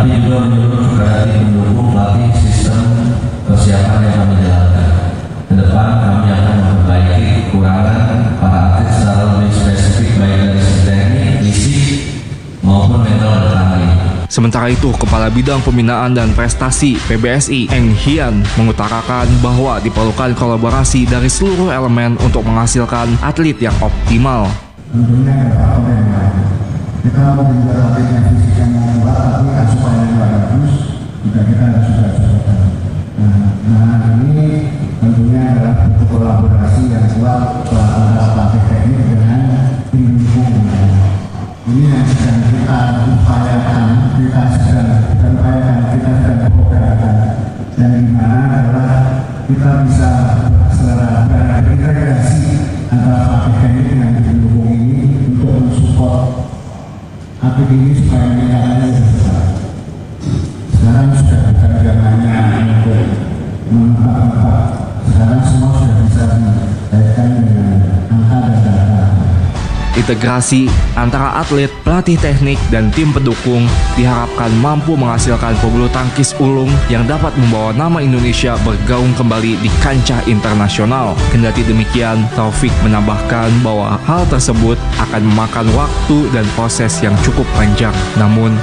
tapi juga menurut kepada tim pendukung pelatih sistem persiapan yang kami jalankan. Ke depan kami akan memperbaiki kekurangan para atlet secara lebih spesifik baik dari sisi teknik, fisik maupun mental dan ahli. Sementara itu, Kepala Bidang Pembinaan dan Prestasi PBSI, Eng Hian, mengutarakan bahwa diperlukan kolaborasi dari seluruh elemen untuk menghasilkan atlet yang optimal. Tentunya ada faktor yang lain. Kita mau mengejar atlet yang fisik yang kuat, tapi asupan yang bagus, juga kita harus juga. Nah, ini tentunya adalah bentuk kolaborasi yang kuat antara pelatih teknik dengan tim pendukung. Ini yang sedang kita upayakan, kita sedang programkan, dan di mana adalah kita bisa berintegrasi antara pelatih teknik dengan tim pendukung ini untuk mensupport atlet ini supaya meningkatkan lebih besar. Sekarang sudah bukan zamannya untuk menebak-nebak. Sekarang semua sudah bisa dikaitkan dengan angka dan data. Integrasi antara atlet, pelatih teknik, dan tim pendukung diharapkan mampu menghasilkan pebulu tangkis ulung yang dapat membawa nama Indonesia bergaung kembali di kancah internasional. Kendati demikian, Taufik menambahkan bahwa hal tersebut akan memakan waktu dan proses yang cukup panjang. Namun,